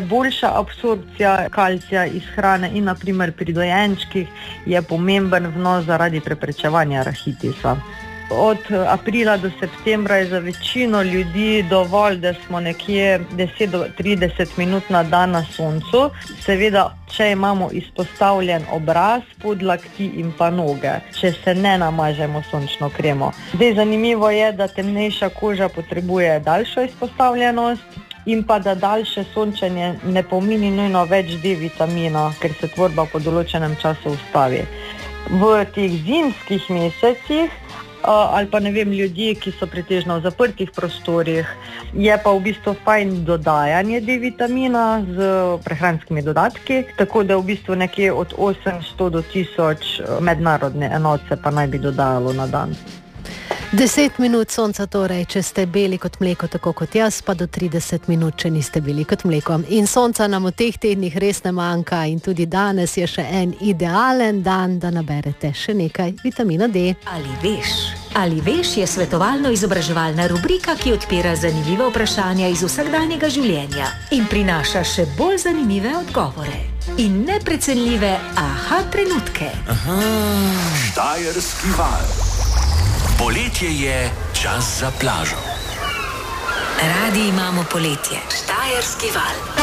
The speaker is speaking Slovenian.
Boljša absorpcija kalcija iz hrane in naprimer pri dojenčkih je pomemben vnos zaradi preprečevanja rahitisa. Od aprila do septembra je za večino ljudi dovolj, da smo nekje 10 do 30 minut na dan na soncu. Seveda, če imamo izpostavljen obraz, podlakti in pa noge, če se ne namažemo sončno kremo. Zdaj, zanimivo je, da temnejša koža potrebuje daljšo izpostavljenost in pa da daljše sončenje ne pomeni nujno več D-vitamina, ker se tvorba po določenem času ustavi. V teh zimskih mesecih ali pa ljudje, ki so pretežno v zaprtih prostorih, je pa v bistvu fajn dodajanje D-vitamina z prehranskimi dodatki, tako da v bistvu nekje od 800 do 1000 mednarodne enote pa naj bi dodajalo na dan. 10 minut sonca torej, če ste beli kot mleko, tako kot jaz, pa do 30 minut, če niste beli kot mleko. In sonca nam v teh tednih res ne manjka in tudi danes je še en idealen dan, da naberete še nekaj vitamina D. Ali veš je svetovalno-izobraževalna rubrika, ki odpira zanimiva vprašanja iz vsakdanjega življenja in prinaša še bolj zanimive odgovore in neprecenljive aha trenutke. Štajerski val. Poletje je čas za plažo. Radi imamo poletje. Štajerski val.